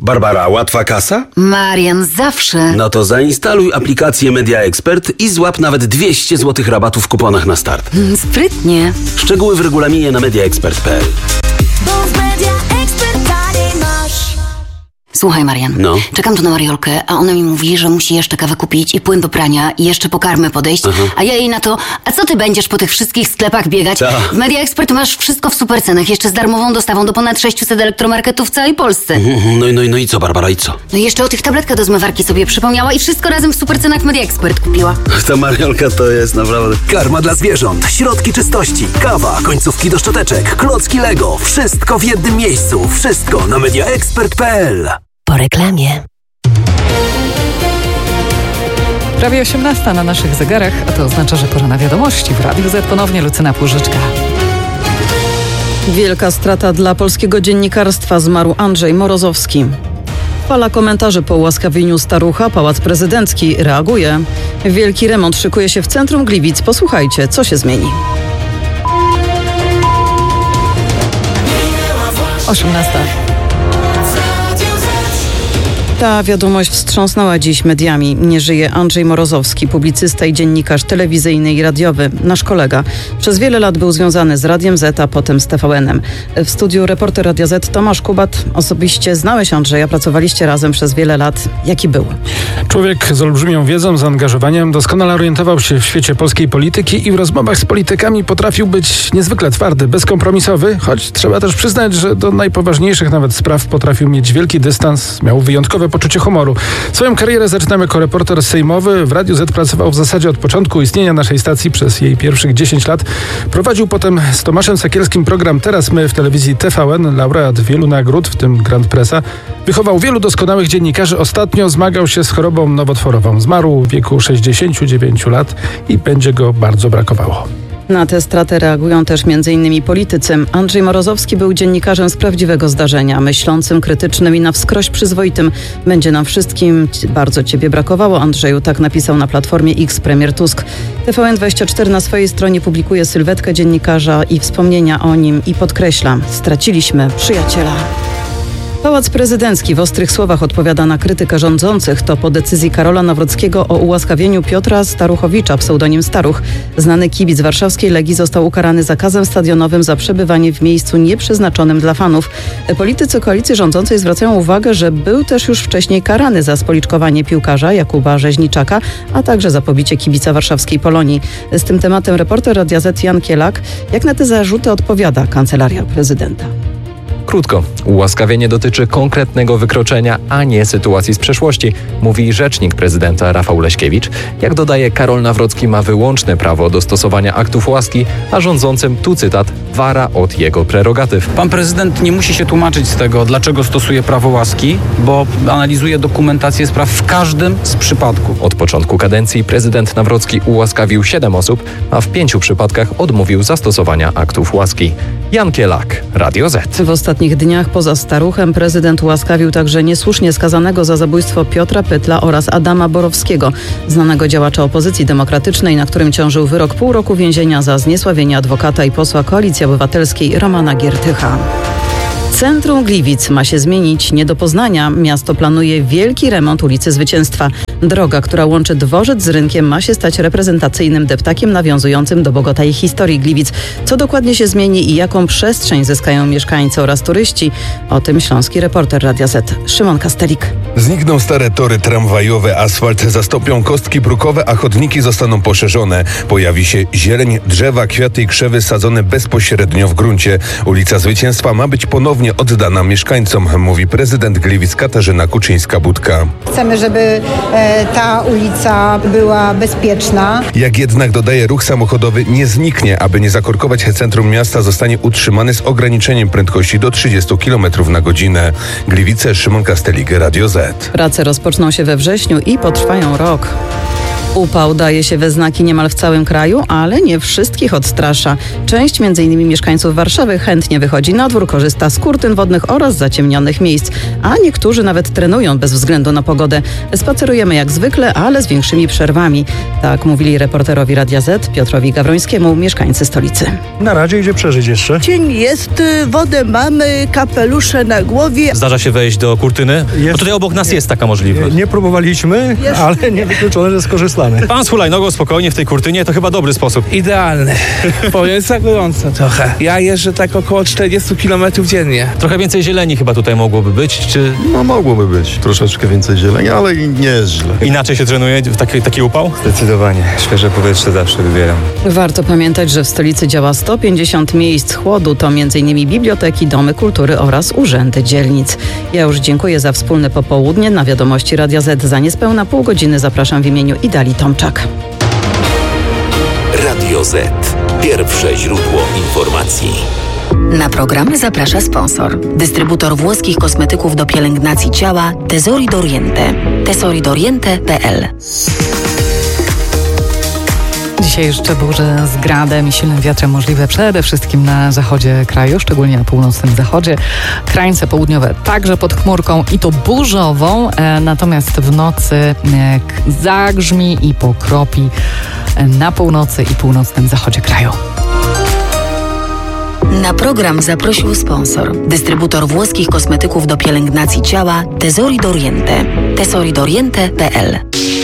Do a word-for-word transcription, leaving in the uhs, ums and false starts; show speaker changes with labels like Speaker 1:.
Speaker 1: Barbara, łatwa kasa?
Speaker 2: Marian, zawsze.
Speaker 1: No to zainstaluj aplikację Media Expert i złap nawet dwieście złotych rabatu w kuponach na start.
Speaker 2: Mm, sprytnie.
Speaker 1: Szczegóły w regulaminie na mediaexpert kropka p l.
Speaker 2: Słuchaj, Marian,
Speaker 1: No.
Speaker 2: czekam tu na Mariolkę, a ona mi mówi, że musi jeszcze kawę kupić i płyn do prania i jeszcze po karmę podejść,
Speaker 1: Aha.
Speaker 2: a ja jej na to, a co ty będziesz po tych wszystkich sklepach biegać?
Speaker 1: Ta.
Speaker 2: W Media Expert masz wszystko w super cenach, jeszcze z darmową dostawą do ponad sześciuset elektromarketów w całej Polsce.
Speaker 1: Mhm, No i, no, i, no i co, Barbara, i co?
Speaker 2: No i jeszcze o tych tabletkach do zmywarki sobie przypomniała i wszystko razem w super cenach w Media Expert kupiła.
Speaker 1: Ta Mariolka to jest naprawdę...
Speaker 3: Karma dla zwierząt, środki czystości, kawa, końcówki do szczoteczek, klocki Lego. Wszystko w jednym miejscu. Wszystko na mediaexpert kropka p l.
Speaker 4: Po reklamie.
Speaker 5: Prawie osiemnasta na naszych zegarach, a to oznacza, że pora na wiadomości. W Radiu Z ponownie Lucyna Płużyczka.
Speaker 6: Wielka strata dla polskiego dziennikarstwa, zmarł Andrzej Morozowski. Fala komentarzy po ułaskawieniu starucha, Pałac Prezydencki reaguje. Wielki remont szykuje się w centrum Gliwic. Posłuchajcie, co się zmieni.
Speaker 5: osiemnasta.
Speaker 6: Ta wiadomość wstrząsnęła dziś mediami. Nie żyje Andrzej Morozowski, publicysta i dziennikarz telewizyjny i radiowy, nasz kolega. Przez wiele lat był związany z Radiem Z, a potem z T V N-em. W studiu reporter Radia Z Tomasz Kubat. Osobiście znałeś Andrzeja, pracowaliście razem przez wiele lat. Jaki był?
Speaker 7: Człowiek z olbrzymią wiedzą, zaangażowaniem, doskonale orientował się w świecie polskiej polityki i w rozmowach z politykami potrafił być niezwykle twardy, bezkompromisowy, choć trzeba też przyznać, że do najpoważniejszych nawet spraw potrafił mieć wielki dystans, miał wyjątkowe poczucie humoru. Swoją karierę zaczynał jako reporter sejmowy. W Radiu Z pracował w zasadzie od początku istnienia naszej stacji przez jej pierwszych dziesięć lat. Prowadził potem z Tomaszem Sekielskim program Teraz My w telewizji T V N, laureat wielu nagród, w tym Grand Pressa. Wychował wielu doskonałych dziennikarzy. Ostatnio zmagał się z chorobą nowotworową. Zmarł w wieku sześćdziesięciu dziewięciu lat i będzie go bardzo brakowało.
Speaker 6: Na tę stratę reagują też między innymi politycy. Andrzej Morozowski był dziennikarzem z prawdziwego zdarzenia, myślącym, krytycznym i na wskroś przyzwoitym. Będzie nam wszystkim bardzo ciebie brakowało, Andrzeju, tak napisał na Platformie X premier Tusk. T V N dwadzieścia cztery na swojej stronie publikuje sylwetkę dziennikarza i wspomnienia o nim i podkreśla: straciliśmy przyjaciela. Pałac Prezydencki w ostrych słowach odpowiada na krytykę rządzących. To po decyzji Karola Nawrockiego o ułaskawieniu Piotra Staruchowicza, pseudonim Staruch. Znany kibic warszawskiej Legii został ukarany zakazem stadionowym za przebywanie w miejscu nieprzeznaczonym dla fanów. Politycy koalicji rządzącej zwracają uwagę, że był też już wcześniej karany za spoliczkowanie piłkarza Jakuba Rzeźniczaka, a także za pobicie kibica warszawskiej Polonii. Z tym tematem reporter Radia Z Jan Kielak. Jak na te zarzuty odpowiada Kancelaria Prezydenta?
Speaker 8: Krótko, ułaskawienie dotyczy konkretnego wykroczenia, a nie sytuacji z przeszłości, mówi rzecznik prezydenta Rafał Leśkiewicz. Jak dodaje, Karol Nawrocki ma wyłączne prawo do stosowania aktów łaski, a rządzącym, tu cytat, wara od jego prerogatyw.
Speaker 9: Pan prezydent nie musi się tłumaczyć z tego, dlaczego stosuje prawo łaski, bo analizuje dokumentację spraw w każdym z przypadków.
Speaker 8: Od początku kadencji prezydent Nawrocki ułaskawił siedem osób, a w pięciu przypadkach odmówił zastosowania aktów łaski. Jan Kielak, Radio Z.
Speaker 6: W ostatnich dniach poza Staruchem prezydent ułaskawił także niesłusznie skazanego za zabójstwo Piotra Pytla oraz Adama Borowskiego, znanego działacza opozycji demokratycznej, na którym ciążył wyrok pół roku więzienia za zniesławienie adwokata i posła Koalicji Obywatelskiej Romana Giertycha. Centrum Gliwic ma się zmienić nie do poznania. Miasto planuje wielki remont ulicy Zwycięstwa. Droga, która łączy dworzec z rynkiem, ma się stać reprezentacyjnym deptakiem nawiązującym do bogata i historii Gliwic. Co dokładnie się zmieni i jaką przestrzeń zyskają mieszkańcy oraz turyści? O tym śląski reporter Radia Z Szymon Kastelik.
Speaker 10: Znikną stare tory tramwajowe, asfalt zastąpią kostki brukowe, a chodniki zostaną poszerzone. Pojawi się zieleń, drzewa, kwiaty i krzewy sadzone bezpośrednio w gruncie. Ulica Zwycięstwa ma być ponownie oddana mieszkańcom, mówi prezydent Gliwic Katarzyna Kuczyńska-Budka.
Speaker 11: Chcemy, żeby e, ta ulica była bezpieczna.
Speaker 10: Jak jednak dodaje, ruch samochodowy nie zniknie. Aby nie zakorkować centrum miasta, zostanie utrzymany z ograniczeniem prędkości do trzydziestu kilometrów na godzinę. Gliwice, Szymon Kastelik, Radio Z.
Speaker 6: Prace rozpoczną się we wrześniu i potrwają rok. Upał daje się we znaki niemal w całym kraju, ale nie wszystkich odstrasza. Część, między innymi mieszkańców Warszawy, chętnie wychodzi na dwór, korzysta z kurtyn wodnych oraz zaciemnionych miejsc, a niektórzy nawet trenują bez względu na pogodę. Spacerujemy jak zwykle, ale z większymi przerwami. Tak mówili reporterowi Radia Z Piotrowi Gawrońskiemu mieszkańcy stolicy.
Speaker 4: Na razie idzie przeżyć jeszcze.
Speaker 12: Dzień jest, wodę mamy, kapelusze na głowie.
Speaker 13: Zdarza się wejść do kurtyny?
Speaker 4: Jest,
Speaker 13: Bo tutaj obok nas
Speaker 4: nie,
Speaker 13: jest taka możliwość.
Speaker 4: Nie, nie próbowaliśmy, jest. ale niewykluczone, że skorzystamy.
Speaker 13: Pan z hulajnogą spokojnie w tej kurtynie to chyba dobry sposób.
Speaker 14: Idealny. Powiem, jest za gorąco trochę. Ja jeżdżę tak około czterdzieści kilometrów dziennie.
Speaker 13: Trochę więcej zieleni chyba tutaj mogłoby być, czy...
Speaker 15: No mogłoby być. Troszeczkę więcej zieleni, ale i nie jest źle.
Speaker 13: Inaczej się trenuje w taki, taki upał?
Speaker 16: Zdecydowanie. Świeże powietrze zawsze wybieram.
Speaker 6: Warto pamiętać, że w stolicy działa sto pięćdziesiąt miejsc chłodu. To między innymi biblioteki, domy kultury oraz urzędy dzielnic. Ja już dziękuję za wspólne popołudnie. Na wiadomości Radia Z za niespełna pół godziny zapraszam w imieniu Idali Tomczak.
Speaker 3: Radio Z. Pierwsze źródło informacji.
Speaker 17: Na program zaprasza sponsor. Dystrybutor włoskich kosmetyków do pielęgnacji ciała Tesori d'Oriente. tesori d'oriente kropka p l.
Speaker 5: Dzisiaj jeszcze burze z gradem i silnym wiatrem możliwe przede wszystkim na zachodzie kraju, szczególnie na północnym zachodzie. Krańce południowe także pod chmurką i to burzową, e, natomiast w nocy e, zagrzmi i pokropi e, na północy i północnym zachodzie kraju.
Speaker 17: Na program zaprosił sponsor. Dystrybutor włoskich kosmetyków do pielęgnacji ciała Tesori d'Oriente. tesori d'oriente kropka p l.